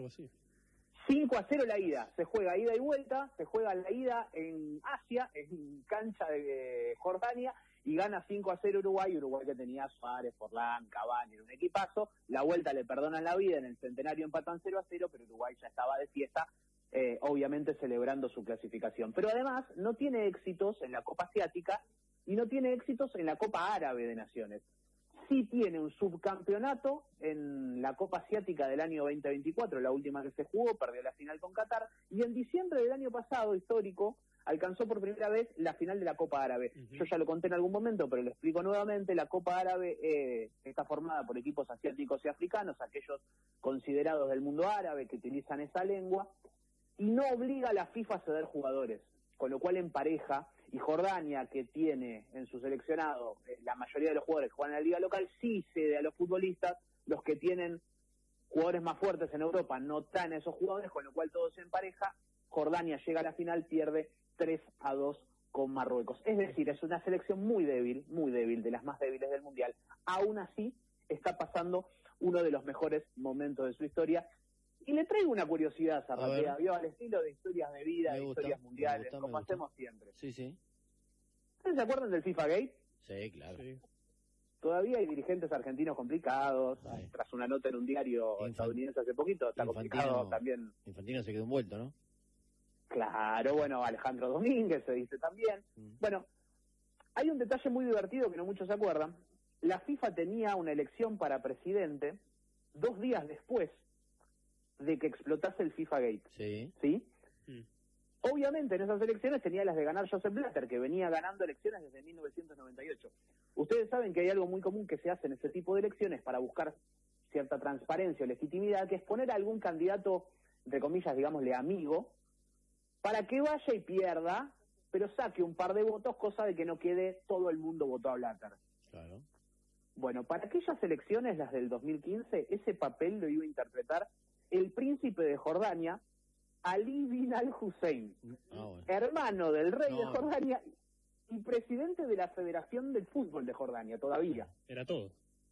algo así. 5-0 la ida, se juega ida y vuelta, se juega la ida en Asia, en cancha de Jordania, y gana 5-0 Uruguay que tenía Suárez, Forlán, Cavani, era un equipazo. La vuelta le perdonan la vida, en el Centenario empatan 0-0, pero Uruguay ya estaba de fiesta, obviamente celebrando su clasificación. Pero además no tiene éxitos en la Copa Asiática y no tiene éxitos en la Copa Árabe de Naciones. Sí tiene un subcampeonato en la Copa Asiática del año 2024, la última que se jugó, perdió la final con Qatar, y en diciembre del año pasado, histórico, alcanzó por primera vez la final de la Copa Árabe. Yo ya lo conté en algún momento, pero lo explico nuevamente. La Copa Árabe está formada por equipos asiáticos y africanos, aquellos considerados del mundo árabe que utilizan esa lengua, y no obliga a la FIFA a ceder jugadores, con lo cual empareja. Y Jordania, que tiene en su seleccionado la mayoría de los jugadores que juegan en la liga local, sí cede a los futbolistas. Los que tienen jugadores más fuertes en Europa no traen a esos jugadores, con lo cual todo se empareja. Jordania llega a la final, pierde 3-2 con Marruecos. Es decir, es una selección muy débil, de las más débiles del Mundial. Aún así, está pasando uno de los mejores momentos de su historia. Y le traigo una curiosidad, Zarratea, vio, al estilo de historias de vida, de historias mundiales, como hacemos siempre. Sí, sí. ¿Ustedes se acuerdan del FIFA Gate? Sí, claro. Sí. Todavía hay dirigentes argentinos complicados, tras una nota en un diario estadounidense hace poquito, está complicado también. Infantino se quedó envuelto, ¿no? Claro, bueno, Alejandro Domínguez se dice también. Bueno, hay un detalle muy divertido que no muchos se acuerdan. La FIFA tenía una elección para presidente 2 días después de que explotase el FIFA Gate. Sí. ¿Sí? Obviamente en esas elecciones tenía las de ganar Joseph Blatter, que venía ganando elecciones desde 1998. Ustedes saben que hay algo muy común que se hace en ese tipo de elecciones para buscar cierta transparencia o legitimidad, que es poner a algún candidato, entre comillas, digámosle, amigo, para que vaya y pierda, pero saque un par de votos, cosa de que no quede todo el mundo votó a Blatter. Claro. Bueno, para aquellas elecciones, las del 2015, ese papel lo iba a interpretar el príncipe de Jordania, Ali bin al-Hussein, hermano del rey de Jordania y presidente de la Federación del Fútbol de Jordania, todavía. Era todo.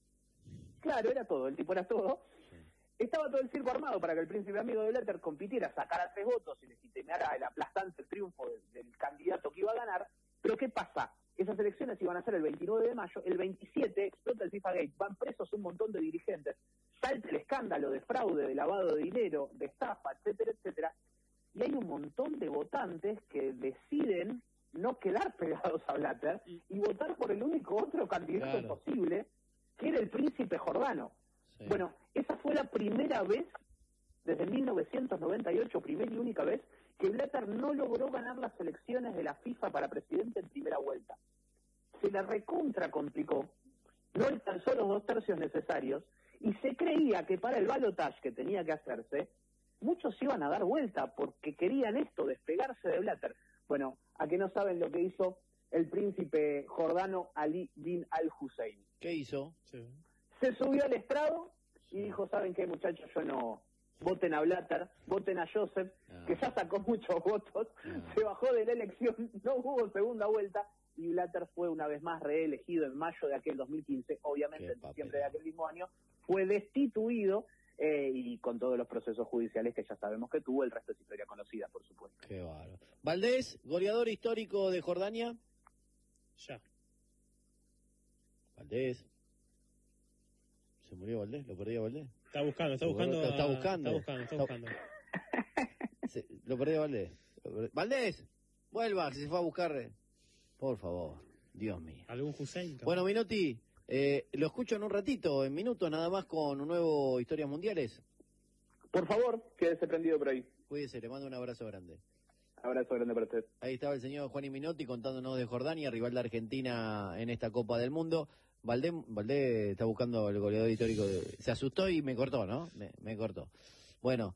Claro, era todo, el tipo era todo. Estaba todo el circo armado para que el príncipe amigo de Blatter compitiera, sacara 3 votos y legitimara el aplastante triunfo del candidato que iba a ganar. Pero ¿qué pasa? Esas elecciones iban a ser el 29 de mayo, el 27 explota el FIFA Gate, van presos un montón de dirigentes, salta el escándalo de fraude, de lavado de dinero, de estafa, etcétera, etcétera, y hay un montón de votantes que deciden no quedar pegados a Blatter y votar por el único otro candidato posible, que era el príncipe jordano. Sí. Bueno, esa fue la primera vez, desde 1998, primera y única vez, que Blatter no logró ganar las elecciones de la FIFA para presidente en primera vuelta. Se la recontra complicó, no alcanzó los 2 tercios necesarios, y se creía que para el balotaje que tenía que hacerse, muchos iban a dar vuelta porque querían esto, despegarse de Blatter. Bueno, a que no saben lo que hizo el príncipe jordano Ali bin al-Hussein. ¿Qué hizo? Sí. Se subió al estrado y dijo, ¿saben qué, muchachos? Yo no... Voten a Blatter, voten a Joseph, que ya sacó muchos votos, se bajó de la elección, no hubo segunda vuelta, y Blatter fue una vez más reelegido en mayo de aquel 2015, obviamente en diciembre de aquel mismo año, fue destituido, y con todos los procesos judiciales que ya sabemos que tuvo, el resto es historia conocida, por supuesto. Qué bárbaro. Valdés, goleador histórico de Jordania. Ya. Valdés. ¿Se murió Valdés? ¿Lo perdí a Valdés? Está buscando. Lo perdí a Valdés. Valdés, vuelva, que se fue a buscar. Por favor, Dios mío. ¿Algún Hussein? Bueno, Minotti, lo escucho en un ratito, en minutos nada más, con un nuevo Historias Mundiales. Por favor, quédese prendido por ahí. Cuídese, le mando un abrazo grande. Abrazo grande para usted. Ahí estaba el señor Juan Minotti contándonos de Jordania, rival de Argentina en esta Copa del Mundo. Valdés está buscando el goleador histórico. Se asustó y me cortó, ¿no? Me cortó. Bueno,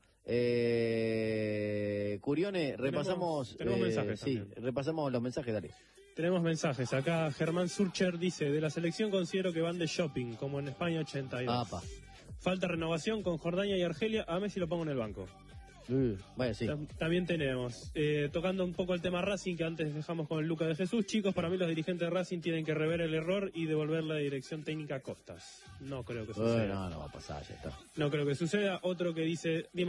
Curione, repasamos... Tenemos mensajes sí, también. Repasamos los mensajes, dale. Tenemos mensajes. Acá Germán Surcher dice, de la selección considero que van de shopping, como en España 82. Apa. Falta renovación con Jordania y Argelia, a Messi lo pongo en el banco. Vaya, sí. También tenemos, tocando un poco el tema Racing, que antes dejamos con el Luca de Jesús. Chicos, para mí los dirigentes de Racing tienen que rever el error y devolver la dirección técnica a Costas. No creo que suceda. No va a pasar, ya está. No creo que suceda. Otro que dice...